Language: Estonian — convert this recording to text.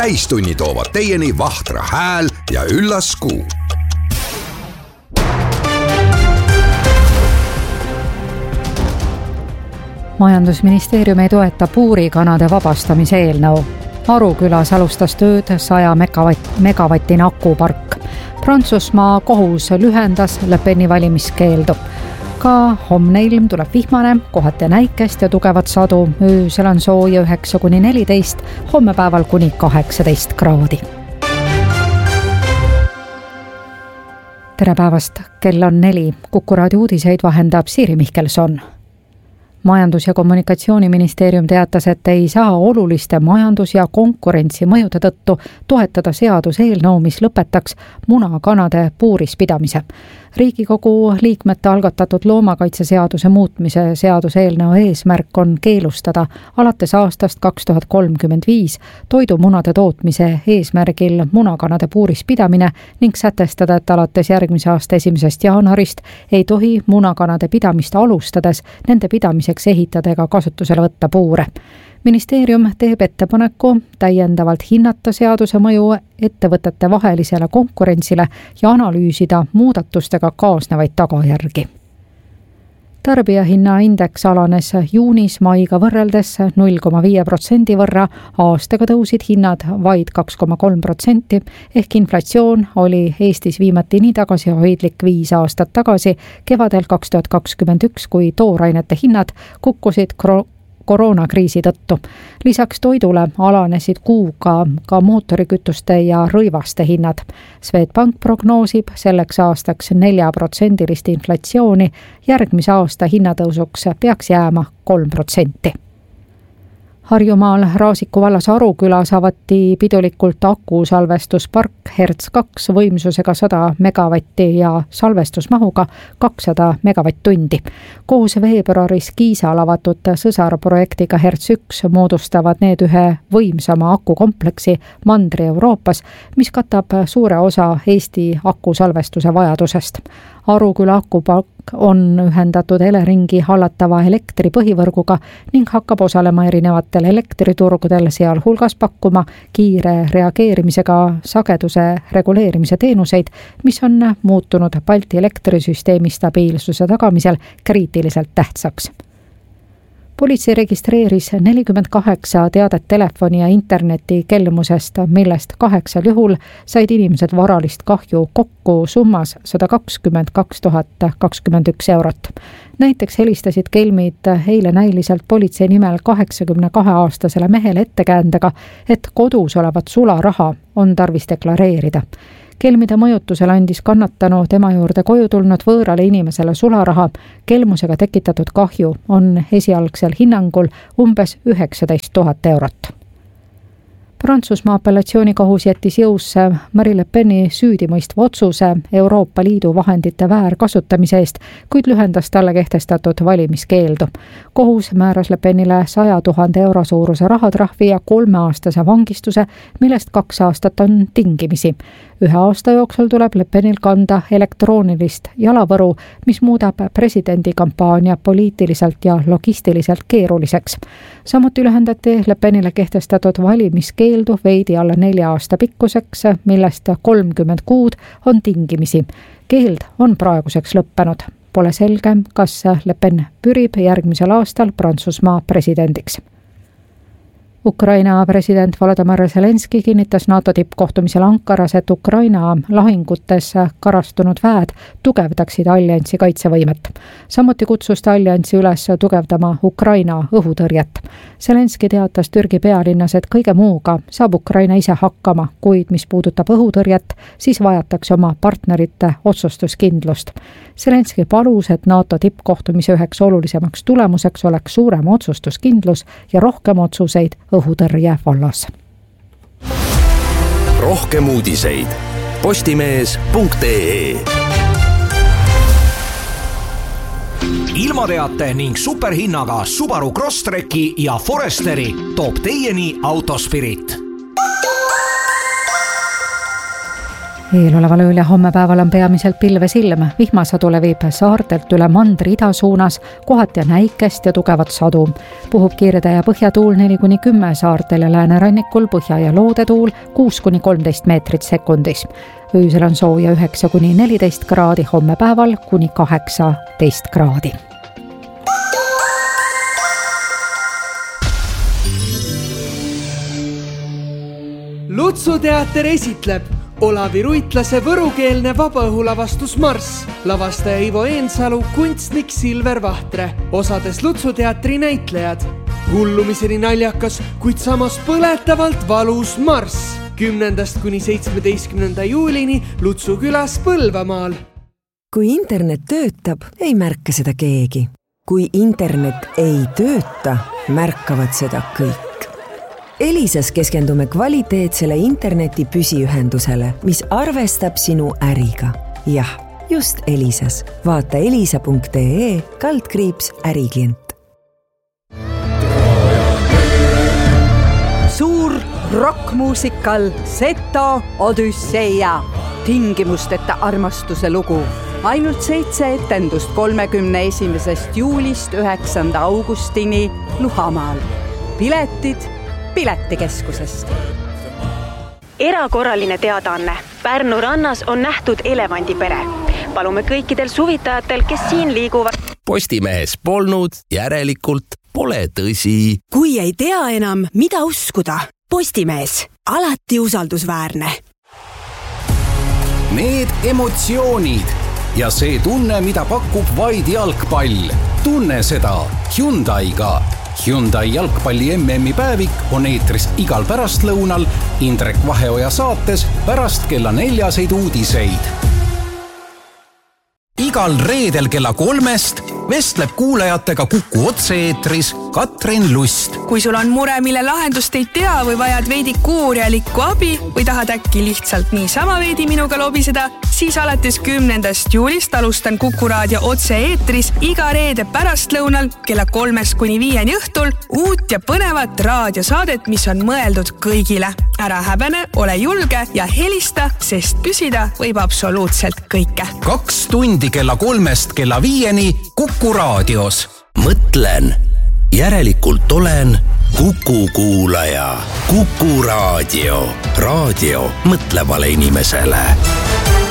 täistunni toovad teieni Vahtra hääl ja üllas kuu. Majandusministeerium ei toeta puurikanade vabastamise eelnõu. Arukülas alustas tööd 100 megavatine akupark. Prantsusmaa kohus lühendas Le Peni valimiskeeldu. Ka homne ilm tuleb vihmane, kohati näikest ja tugevat sadu. Öösel on sooja 9–14, homme päeval kuni 18 kraadi. Tere päevast, kell on 4. Kuku raadio uudiseid vahendab Siiri Mihkelson. Majandus- ja Kommunikatsiooniministeerium teatas, et ei saa oluliste majandus- ja konkurentsi mõjude tõttu toetada seaduseelnõu, mis lõpetaks munakanade puurispidamise. Riigikogu liikmete algatatud loomakaitseseaduse muutmise seaduseelnõu eesmärk on keelustada alates aastast 2035 toidumunade tootmise eesmärgil munakanade puurispidamine ning sätestada, et alates järgmise aasta 1. jaanuarist ei tohi munakanade pidamist alustades nende pidamiseks ehitada ega kasutusele võtta puure. Ministeerium teeb ettepaneku täiendavalt hinnata seaduse mõju ettevõtete vahelisele konkurentsile ja analüüsida muudatustega kaasnevaid tagajärgi. Tarbijahinnaindeks alanes juunis maiga võrreldes 0,5% võrra, aastaga tõusid hinnad vaid 2,3%, ehk inflatsioon oli Eestis viimati nii tagasihoidlik 5 aastat tagasi, kevadel 2021, kui toorainete hinnad kukkusid koroonakriisi tõttu. Lisaks toidule alanesid kuuga ka mootorikütuste ja rõivaste hinnad. Swedbank prognoosib selleks aastaks 4% inflatsiooni, järgmise aasta hinnatõusuks peaks jääma 3%. Harjumaal Raasiku vallas Arukülas avati pidulikult akusalvestuspark Hertz 2 võimsusega 100 megavatti ja salvestusmahuga 200 megavatt-tundi. Koos veebruaris Kiisal avatud sõsarprojektiga Hertz 1 moodustavad need ühe võimsama akukompleksi Mandri-Euroopas, mis katab suure osa Eesti akusalvestuse vajadusest. Aruküla akupark on ühendatud Eleringi hallatava elektripõhivõrguga ning hakkab osalema erinevatel elektriturgudel, sealhulgas pakkuma kiire reageerimisega sageduse reguleerimise teenuseid, mis on muutunud Balti elektrisüsteemi stabiilsuse tagamisel kriitiliselt tähtsaks. Politsei registreeris 48 teadet telefoni ja interneti kelmusest, millest 8 juhul said inimesed varalist kahju kokku summas 122 021 eurot. Näiteks helistasid kelmid eile näiliselt politsei nimel 82-aastasele mehele ettekäändega, et kodus olevat sularaha on tarvis deklareerida. Kelmide mõjutusel andis kannatanu tema juurde koju tulnud võõrale inimesele sularaha. Kelmusega tekitatud kahju on esialgsel hinnangul umbes 19 000 eurot. Prantsusmaa apellatsioonikohus jättis jõusse Marine Le Peni süüdimõistva otsuse Euroopa Liidu vahendite väärkasutamise eest, kuid lühendas talle kehtestatud valimiskeeldu. Kohus määras Le Penile 100 000 euro suuruse rahatrahvi ja 3-aastase vangistuse, millest 2 aastat on tingimisi. 1 aasta jooksul tuleb Le Penil kanda elektroonilist jalavõru, mis muudab presidendikampaania poliitiliselt ja logistiliselt keeruliseks. Samuti lühendati Le Penile kehtestatud valimiskeeldu veidi alla 4 aasta pikkuseks, millest 30 kuud on tingimisi. Keeld on praeguseks lõppenud. Pole selge, kas Le Pen pürib järgmisel aastal Prantsusmaa presidendiks. Ukraina president Volodymyr Zelenski kinnitas NATO tippkohtumisel Ankaras, et Ukraina lahingutes karastunud väed tugevdaksid alliansi kaitsevõimet. Samuti kutsus ta alliansi üles tugevdama Ukraina õhutõrjet. Zelenski teatas Türgi pealinnas, et kõige muuga saab Ukraina ise hakkama, kuid mis puudutab õhutõrjet, siis vajatakse oma partnerite otsustuskindlust. Zelenski palus, et NATO tippkohtumise üheks olulisemaks tulemuseks oleks suurem otsustuskindlus ja rohkem otsuseid õhutõrje vallas. Rohkem uudiseid postimees.ee. Ilmateate ning superhinnaga Subaru Crosstreki ja Foresteri toob teieni Autospirit. Eeloleval ööl ja hommepäeval on peamiselt pilvesilm. Vihmasadu levib saartelt üle mandri idasuunas, kohati on äikest ja tugevat sadu. Puhub kirde ja põhjatuul 4-10 saartel ja läänerannikul põhja- ja loodetuul 6-13 meetrit sekundis. Öösel on sooja 9-14 kraadi, hommepäeval kuni 18 kraadi. Lutsuteater esitleb Olavi Ruitlase võrukeelne vabaõhulavastus Marss, lavastaja Ivo Eensalu, kunstnik Silver Vahtre, osades Lutsuteatri näitlejad. Hullumiseni naljakas, kuid samas põletavalt valus Marss 10-17. juulini Lutsu külas Põlvamaal. Kui internet töötab, ei märka seda keegi. Kui internet ei tööta, märkavad seda kõik. Elisas keskendume kvaliteetsele interneti püsiühendusele, mis arvestab sinu äriga. Jah, just Elisas. Vaata elisa.ee/äriklient. Suur rockmuusikal Seto Odüsseia. Tingimusteta armastuse lugu. Ainult 7 etendust 31. juulist 9. augustini Luhamaal. Piletid Piletikeskusest. Erakorraline teadaanne. Pärnu rannas on nähtud elevandipere. Palume kõikidel suvitajatel, kes siin liiguvad. Postimehes polnud, järelikult pole tõsi. Kui ei tea enam, mida uskuda, Postimees, alati usaldusväärne. Need emotsioonid ja see tunne, mida pakub vaid jalgpall. Tunne seda Hyundai'ga. Hyundai jalgpalli MM-i päevik on eetris igal pärastlõunal Indrek Vaheoja saates pärast kella 4 uudiseid. Igal reedel kella 3 vestleb kuulajatega Kuku otse-eetris Katrin Lust. Kui sul on mure, mille lahendust ei tea või vajad veidi kuurjalikku abi või tahad äkki lihtsalt niisama veidi minuga lobiseda, siis alates 10. juulist alustan Kuku raadio otse-eetris iga reede pärastlõunal kella 3-5 õhtul uut ja põnevat raadiosaadet, mis on mõeldud kõigile. Ära häbene, ole julge ja helista, sest küsida võib absoluutselt kõike. 2 tundi kella 3 kella 5 Kuku raadios. Mõtlen, järelikult olen Kuku kuulaja. Kuku raadio. Raadio mõtlevale inimesele.